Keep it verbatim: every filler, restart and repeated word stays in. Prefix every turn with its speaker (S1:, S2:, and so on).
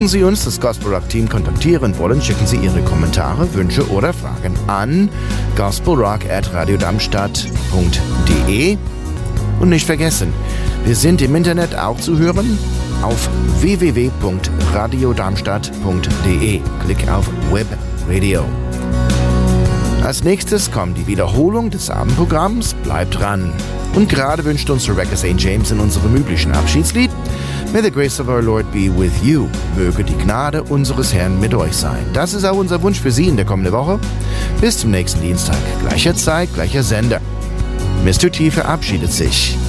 S1: Wenn Sie uns, das Gospel Rock Team, kontaktieren wollen, schicken Sie Ihre Kommentare, Wünsche oder Fragen an gospelrock at radiodarmstadt punkt de. Und nicht vergessen, wir sind im Internet auch zu hören auf w w w punkt radiodarmstadt punkt de. Klick auf Web Radio. Als nächstes kommt die Wiederholung des Abendprogramms. Bleibt dran. Und gerade wünscht uns Rebecca Sankt James in unserem üblichen Abschiedslied May the grace of our Lord be with you. Möge die Gnade unseres Herrn mit euch sein. Das ist auch unser Wunsch für Sie in der kommenden Woche. Bis zum nächsten Dienstag. Gleicher Zeit, gleicher Sender. Mister T verabschiedet sich.